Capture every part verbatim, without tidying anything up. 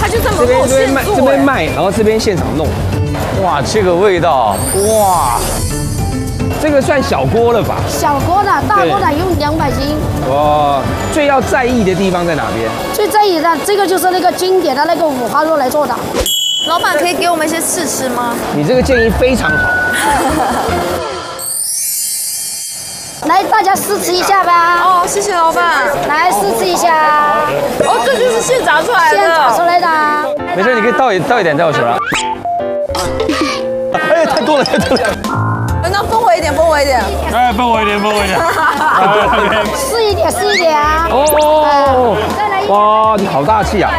它就这么这边厚这边卖现做哎。 这边卖，然后这边现场弄。 哇，这个味道，哇， 这个算小锅了吧？ 小锅的，大锅的用两百斤。 哇，最要在意的地方在哪边？ 最在意的这个就是那个经典的那个五花肉来做的。 老板可以给我们一些试吃吗？ 你这个建议非常好。 来，大家试吃一下吧。 哦，谢谢老板。 来试吃一下， 哦，这就是现炸出来的。 现炸出来的。 没事，你可以倒一倒一点在我手上。哎，太多了，太多了。 那分我一点，分我一点。 哎，分我一点，分我一点。 试一点，试一点啊。 哦， 再来一点。 哇，你好大气啊！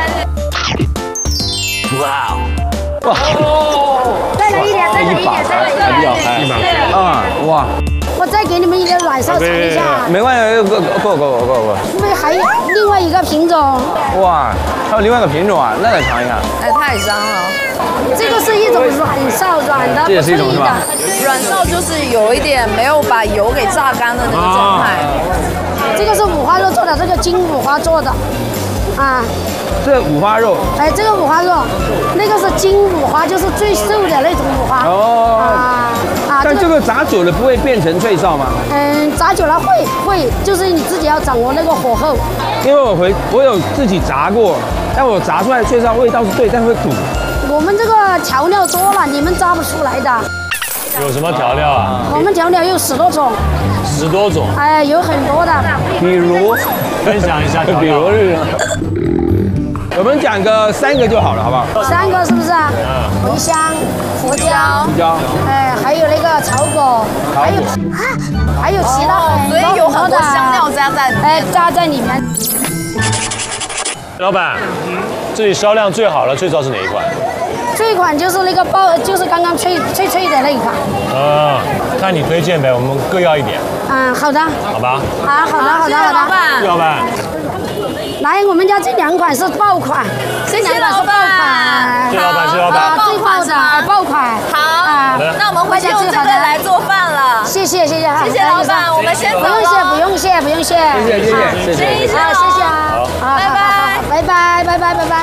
哇， 哇， 再来一点，再来一点，再来一点。 还比较嗨。 啊，哇， 我再给你们一点软烧尝一下。 没关系，够够够够够够。 因为还有另外一个品种， 哇，还有另外一个品种啊，那得尝一看。 哎，太香了。 这个是一种软烧，软的， 这也是一种是吧？ 软烧就是有一点没有把油给榨干的那个状态。 这个是五花肉做的，这个金五花做的，啊， 这五花肉哎，这个五花肉，那个是金五花，就是最瘦的那种五花。 哦。 啊啊， 但这个炸久了不会变成脆烧吗？ 嗯，炸久了会会，就是你自己要掌握那个火候。 因为我回我有自己炸过，但我炸出来的脆烧味道是对，但会苦。 我们这个调料多了，你们炸不出来的。 有什么调料啊？ 我们调料有十多种， 十多种。 哎，有很多的。 比如， 分享一下调比料。 如是，我们讲个三个就好了，好不好？ 三个是不是啊？茴香、胡椒， 胡椒， 哎，还有那个草果，还有啊，还有其他很多所以有很很多的多香料加在里面。 哎，加在里面。 老板，这里销量最好的脆烧是哪一款？ 这一款就是那个爆，就是刚刚脆脆脆的那一款。 啊，看你推荐呗，我们各要一点， 嗯，好的。 好吧？ 啊，好的，好的，好的。 老板， 老板， 来，我们家这两款是爆款， 谢谢老这两款是爆板。 款。 谢谢老板，谢谢老啊， 板。 最爆的哎爆款。 好， 啊， 那我们回去用这个来做饭了。 谢谢谢谢， 谢谢老板，我们先走不用谢， 了。 不用谢，不用谢。 谢谢谢谢谢谢。 谢谢好，谢谢啊。好， 拜拜拜拜，拜拜，拜拜。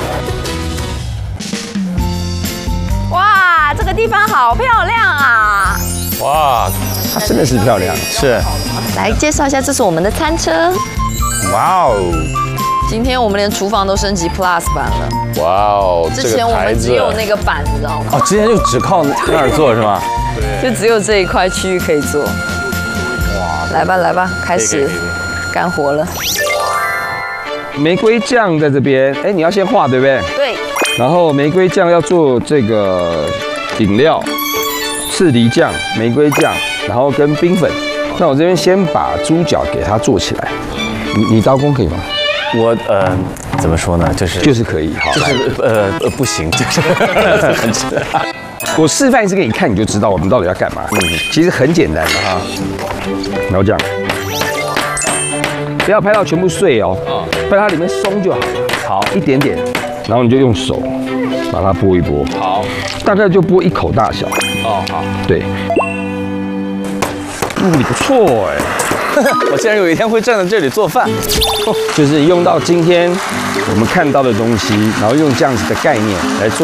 哇，这个地方好漂亮啊！ 哇， 它真的是漂亮。 是， 来介绍一下，这是我们的餐车。 哇哦， 今天我们连厨房都升级 Plus 版了。 哇哦， 之前我们只有那个板，你知道吗？ 哦，之前就只靠那儿做是吗？ 就只有这一块区域可以做。哇，来吧来吧，开始干活了。 玫瑰酱在这边，哎，你要先画对不对？ 对， 然后玫瑰酱要做这个饮料，赤梨酱、玫瑰酱，然后跟冰粉。那我这边先把猪脚给它做起来。你你刀工可以吗？ 我呃，怎么说呢？就是就是可以，好，来就是呃呃不行，就是很我示范一次给你看，你就知道我们到底要干嘛。嗯，其实很简单的哈，然后这样，不要拍到全部碎哦，拍它里面松就好了。好，一点点，然后你就用手把它拨一拨。 好， 大概就拨一口大小。 哦好， 对。哦，你不错哎。 我竟然有一天会站在这里做饭， 就是用到今天我们看到的东西，然后用这样子的概念来做。